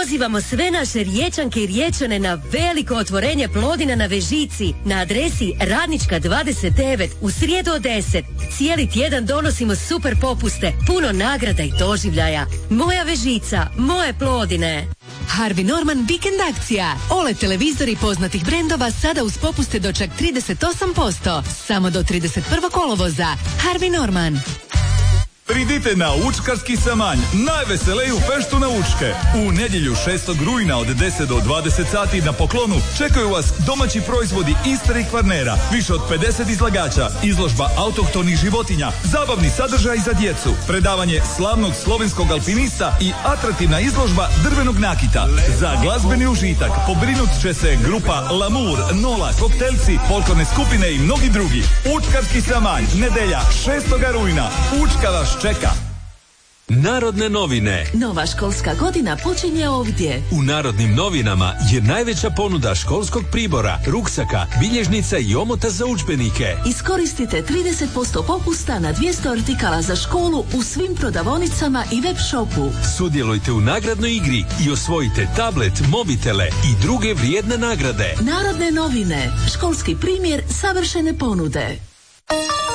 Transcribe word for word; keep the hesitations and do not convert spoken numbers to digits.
Pozivamo sve naše Riječanke i Riječane na veliko otvorenje Plodina na Vežici na adresi Radnička dvadeset devet u srijedu od deset. Cijeli tjedan donosimo super popuste, puno nagrada i doživljaja. Moja Vežica, moje Plodine. Harvey Norman vikend akcija. O L E D televizori poznatih brendova sada uz popuste do čak trideset osam posto. Samo do trideset prvog kolovoza. Harvey Norman. Pridite na Učkarski samanj, najveseliju feštu na Učke. U nedjelju šestog rujna od deset do dvadeset sati na poklonu čekaju vas domaći proizvodi Istre i Kvarnera, više od pedeset izlagača, izložba autohtonih životinja, zabavni sadržaj za djecu, predavanje slavnog slovenskog alpinista i atraktivna izložba drvenog nakita. Za glazbeni užitak pobrinut će se grupa Lamour, Nola, Koktelci, folklorne skupine i mnogi drugi. Učkarski samanj, nedjelja šestog rujna. Učka vas čeka. Narodne novine. Nova školska godina počinje ovdje. U Narodnim novinama je najveća ponuda školskog pribora, ruksaka, bilježnica i omota za udžbenike. Iskoristite trideset posto popusta na dvjesto artikala za školu u svim prodavaonicama i web shopu. Sudjelujte u nagradnoj igri i osvojite tablet, mobitele i druge vrijedne nagrade. Narodne novine. Školski primjer savršene ponude.